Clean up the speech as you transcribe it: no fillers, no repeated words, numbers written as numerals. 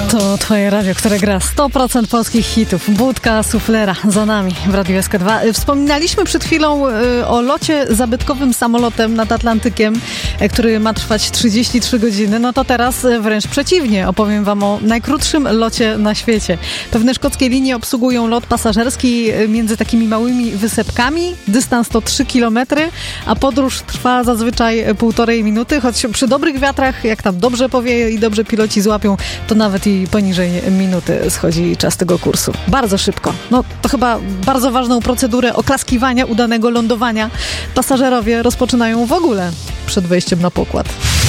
To twoje radio, które gra 100% polskich hitów. Budka Suflera za nami w Radiu SK2. Wspominaliśmy przed chwilą o locie zabytkowym samolotem nad Atlantykiem, który ma trwać 33 godziny. No to teraz wręcz przeciwnie. Opowiem wam o najkrótszym locie na świecie. Pewne szkockie linie obsługują lot pasażerski między takimi małymi wysepkami. Dystans to 3 km, a podróż trwa zazwyczaj 1,5 minuty, choć przy dobrych wiatrach, jak tam dobrze powieje i dobrze piloci złapią, to nawet i poniżej minuty schodzi czas tego kursu. Bardzo szybko. No to chyba bardzo ważną procedurę oklaskiwania udanego lądowania pasażerowie rozpoczynają w ogóle przed wejściem na pokład.